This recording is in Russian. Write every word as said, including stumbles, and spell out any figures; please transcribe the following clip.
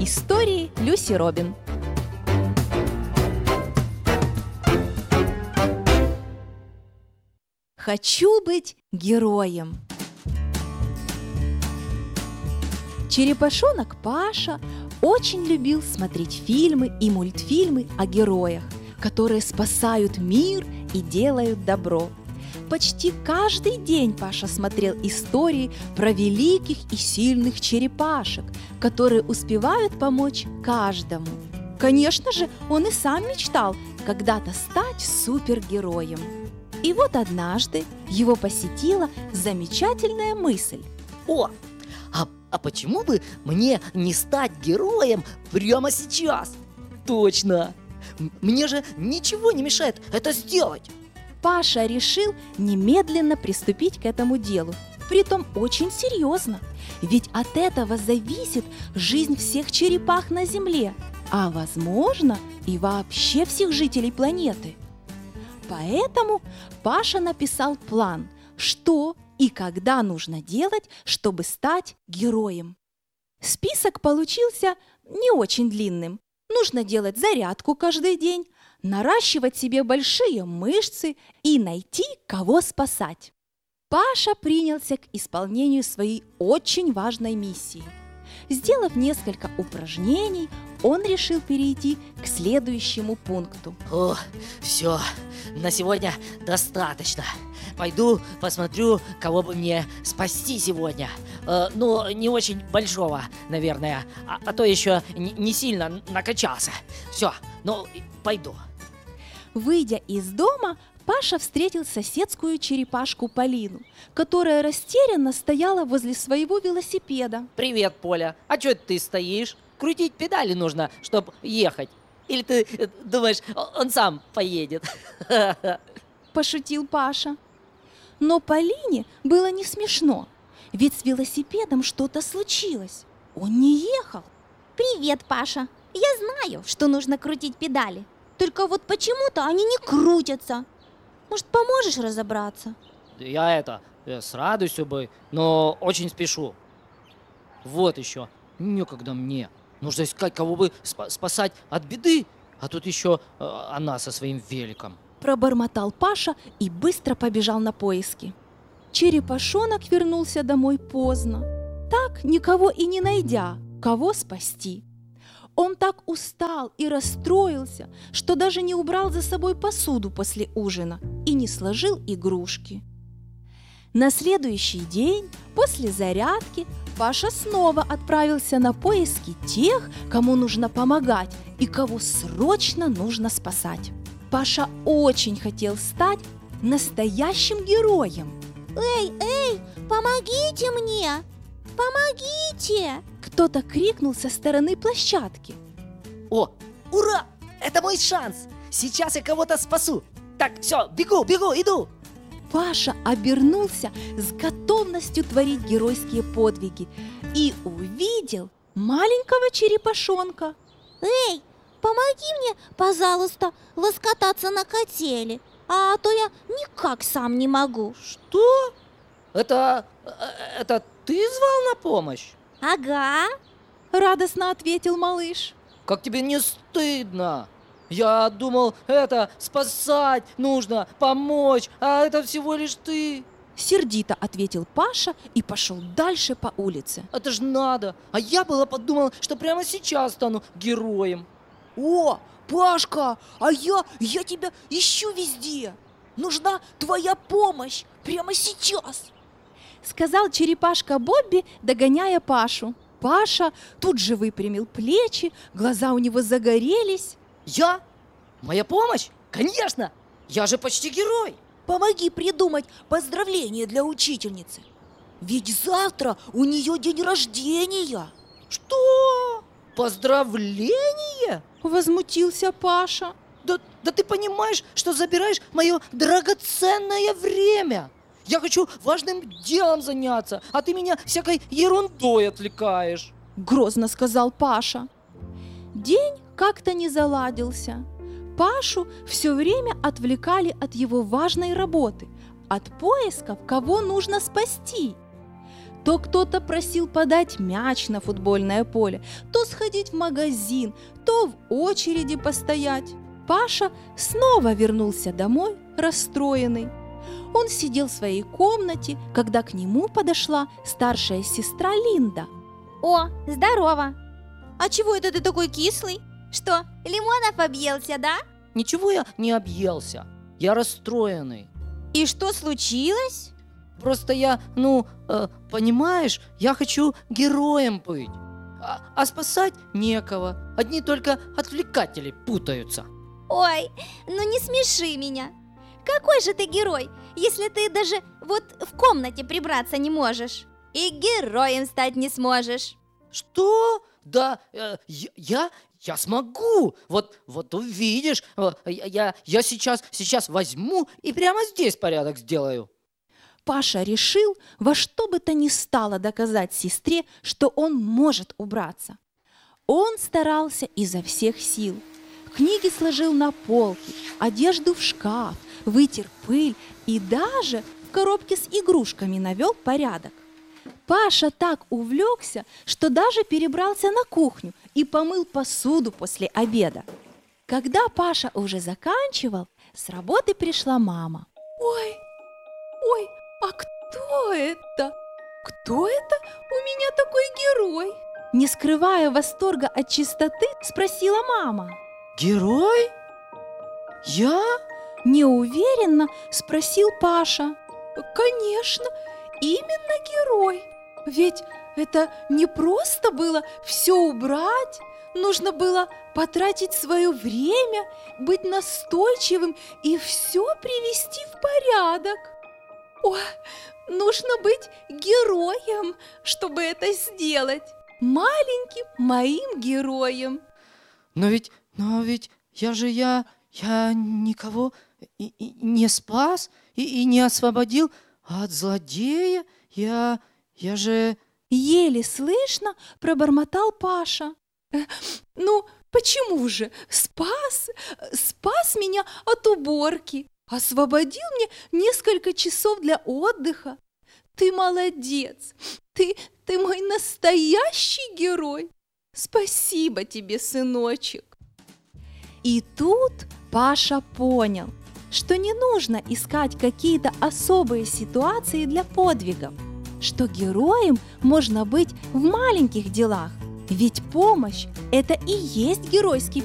Истории Люси Робин. Хочу быть героем. Черепашонок Паша очень любил смотреть фильмы и мультфильмы о героях, которые спасают мир и делают добро. Почти каждый день Паша смотрел истории про великих и сильных черепашек, которые успевают помочь каждому. Конечно же, он и сам мечтал когда-то стать супергероем. И вот однажды его посетила замечательная мысль. О, а, а почему бы мне не стать героем прямо сейчас? Точно! М- Мне же ничего не мешает это сделать. Паша решил немедленно приступить к этому делу, притом очень серьезно, ведь от этого зависит жизнь всех черепах на Земле, а возможно и вообще всех жителей планеты. Поэтому Паша написал план, что и когда нужно делать, чтобы стать героем. Список получился не очень длинным. Нужно делать зарядку каждый день, наращивать себе большие мышцы и найти, кого спасать. Паша принялся к исполнению своей очень важной миссии. Сделав несколько упражнений, он решил перейти к следующему пункту. О, все, на сегодня достаточно. Пойду посмотрю, кого бы мне спасти сегодня. Э, ну, не очень большого, наверное, а, а то еще не, не сильно накачался. Все, ну, пойду. Выйдя из дома, Паша встретил соседскую черепашку Полину, которая растерянно стояла возле своего велосипеда. Привет, Поля. А что ты стоишь? Крутить педали нужно, чтобы ехать. Или ты э, думаешь, он сам поедет? Пошутил Паша. Но Полине было не смешно, ведь с велосипедом что-то случилось. Он не ехал. Привет, Паша. Я знаю, что нужно крутить педали. Только вот почему-то они не крутятся. Может, поможешь разобраться? Я это, э, с радостью бы, но очень спешу. Вот еще, некогда мне. Нужно искать, кого бы спа- спасать от беды, а тут еще э, она со своим великом. Пробормотал Паша и быстро побежал на поиски. Черепашонок вернулся домой поздно, так никого и не найдя, кого спасти. Он так устал и расстроился, что даже не убрал за собой посуду после ужина и не сложил игрушки. На следующий день, после зарядки, Паша снова отправился на поиски тех, кому нужно помогать и кого срочно нужно спасать. Паша очень хотел стать настоящим героем. Эй, эй, помогите мне! Помогите! Кто-то крикнул со стороны площадки. О, ура! Это мой шанс! Сейчас я кого-то спасу! Так, все, бегу, бегу, иду! Паша обернулся с готовностью творить геройские подвиги и увидел маленького черепашонка. Эй, помоги мне, пожалуйста, воскататься на качели, а то я никак сам не могу. Что? Это, э, это ты звал на помощь? Ага. Радостно ответил малыш. Как тебе не стыдно? Я думал, это спасать нужно, помочь, а это всего лишь ты. Сердито ответил Паша и пошел дальше по улице. Это ж надо. А я было подумал, что прямо сейчас стану героем. О, Пашка, а я, я тебя ищу везде. Нужна твоя помощь прямо сейчас. Сказал черепашка Бобби, догоняя Пашу. Паша тут же выпрямил плечи, глаза у него загорелись. Я? Моя помощь? Конечно! Я же почти герой! Помоги придумать поздравление для учительницы. Ведь завтра у нее день рождения. Что? Поздравление? Возмутился Паша. Да, да ты понимаешь, что забираешь мое драгоценное время? Я хочу важным делом заняться, а ты меня всякой ерундой отвлекаешь. Грозно сказал Паша. День как-то не заладился. Пашу все время отвлекали от его важной работы, от поисков, кого нужно спасти. То кто-то просил подать мяч на футбольное поле, то сходить в магазин, то в очереди постоять. Паша снова вернулся домой расстроенный. Он сидел в своей комнате, когда к нему подошла старшая сестра Линда. О, здорово! А чего это ты такой кислый? Что, лимонов объелся, да? Ничего я не объелся. Я расстроенный. И что случилось? Просто я, ну, э, понимаешь, я хочу героем быть. А, а спасать некого. Одни только отвлекатели путаются. Ой, ну не смеши меня. Какой же ты герой, если ты даже вот в комнате прибраться не можешь? И героем стать не сможешь. Что? Да, э, я, я, я смогу. Вот, вот увидишь. Э, Я, я сейчас, сейчас возьму и прямо здесь порядок сделаю. Паша решил во что бы то ни стало доказать сестре, что он может убраться. Он старался изо всех сил. Книги сложил на полки, одежду в шкаф, вытер пыль и даже в коробке с игрушками навел порядок. Паша так увлекся, что даже перебрался на кухню и помыл посуду после обеда. Когда Паша уже заканчивал, с работы пришла мама. Ой, ой, а кто это? Кто это у меня такой герой? Не скрывая восторга от чистоты, спросила мама. Герой? Я? Неуверенно спросил Паша. Конечно, именно герой. Ведь это не просто было все убрать, нужно было потратить свое время, быть настойчивым и все привести в порядок. Ой, нужно быть героем, чтобы это сделать. Маленьким моим героем. Но ведь, но ведь я же я, я никого и, и не спас и, и не освободил от злодея. Я, я же... Еле слышно пробормотал Паша. Ну, почему же? Спас, спас меня от уборки, освободил мне несколько часов для отдыха. Ты молодец, ты, ты мой настоящий герой. Спасибо тебе, сыночек. И тут Паша понял, что не нужно искать какие-то особые ситуации для подвигов, что героем можно быть в маленьких делах, ведь помощь – это и есть геройский